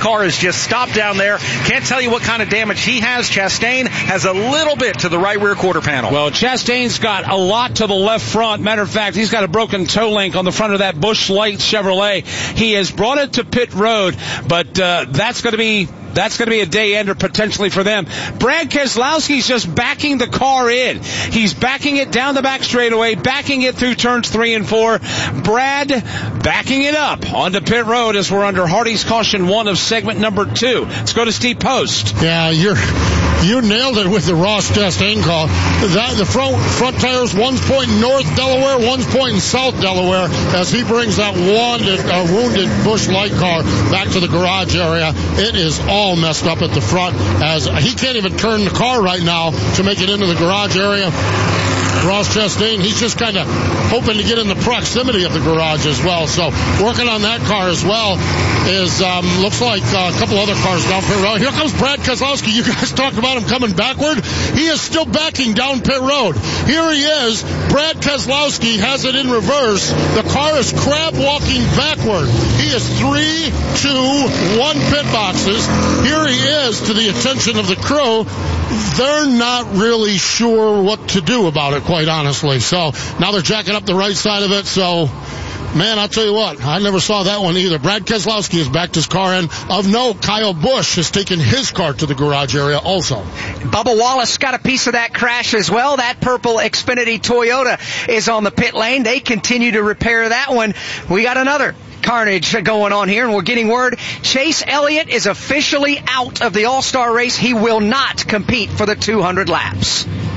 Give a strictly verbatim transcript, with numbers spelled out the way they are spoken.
car is just stopped down there. Can't tell you what kind of damage he has. Chastain has a little bit to the right rear quarter panel. Well, Chastain's got a lot to the left front. Matter of fact, he's got a broken toe link on the front of that Busch Light Chevrolet. He has brought it to pit road, but uh, that's going to be That's going to be a day ender potentially for them. Brad Keselowski's just backing the car in. He's backing it down the back straightaway, backing it through turns three and four. Brad backing it up onto pit road as we're under Hardy's caution one of segment number two. Let's go to Steve Post. Yeah, you're you nailed it with the Ross Chastain call. That, the front front tires, one's pointing north Delaware, one's pointing south Delaware, as he brings that wounded, uh, wounded Busch Light car back to the garage area. It is all messed up at the front, as he can't even turn the car right now to make it into the garage area. Ross Chastain, he's just kind of hoping to get in the proximity of the garage as well. So working on that car as well is, um, looks like uh, a couple other cars down pit road. Here comes Brad Keselowski. You guys talked about him coming backward. He is still backing down pit road. Here he is. Brad Keselowski has it in reverse. The car is crab walking backward. He is three, two, one pit boxes. Here he is, to the attention of the crew. They're not really sure what to do about it, quite honestly. So now they're jacking up the right side of it. So, man, I'll tell you what, I never saw that one either. Brad Keselowski has backed his car in. Of note, Kyle Busch has taken his car to the garage area also. Bubba Wallace got a piece of that crash as well. That purple Xfinity Toyota is on the pit lane. They continue to repair that one. We got another carnage going on here, and we're getting word Chase Elliott is officially out of the All-Star race. He will not compete for the two hundred laps.